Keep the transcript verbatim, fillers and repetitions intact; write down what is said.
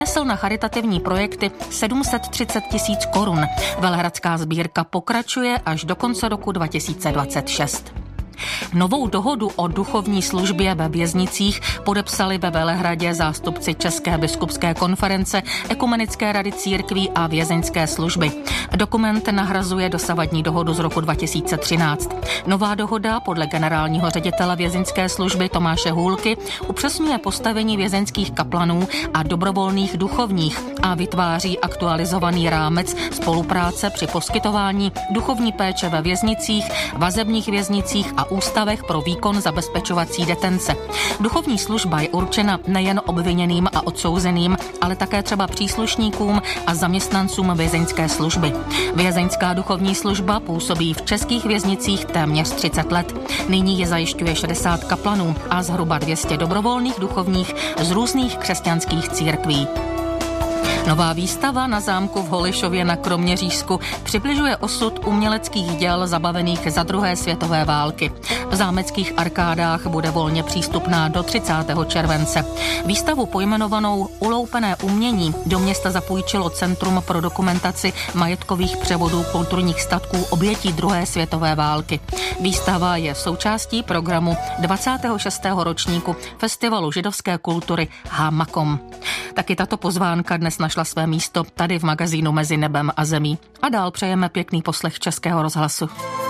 Nesl na charitativní projekty sedm set třicet tisíc korun. Velehradská sbírka pokračuje až do konce roku dva tisíce dvacet šest. Novou dohodu o duchovní službě ve věznicích podepsali ve Velehradě zástupci České biskupské konference, Ekumenické rady církví a vězeňské služby. Dokument nahrazuje dosavadní dohodu z roku dva tisíce třináct. Nová dohoda podle generálního ředitele vězeňské služby Tomáše Hůlky upřesňuje postavení vězeňských kaplanů a dobrovolných duchovních a vytváří aktualizovaný rámec spolupráce při poskytování duchovní péče ve věznicích, vazebních věznicích a ústavech pro výkon zabezpečovací detence. Duchovní služba je určena nejen obviněným a odsouzeným, ale také třeba příslušníkům a zaměstnancům vězeňské služby. Vězeňská duchovní služba působí v českých věznicích téměř třicet let. Nyní je zajišťuje šedesát kaplanů a zhruba dvě stě dobrovolných duchovních z různých křesťanských církví. Nová výstava na zámku v Holišově na Kroměřížsku přibližuje osud uměleckých děl zabavených za druhé světové války. V zámeckých arkádách bude volně přístupná do třicátého července. Výstavu pojmenovanou Uloupené umění do města zapůjčilo Centrum pro dokumentaci majetkových převodů kulturních statků obětí druhé světové války. Výstava je součástí programu dvacátého šestého ročníku Festivalu židovské kultury Hamakom. Taky tato pozvánka dnes našla své místo tady v magazínu Mezi nebem a zemí. A dál přejeme pěkný poslech Českého rozhlasu.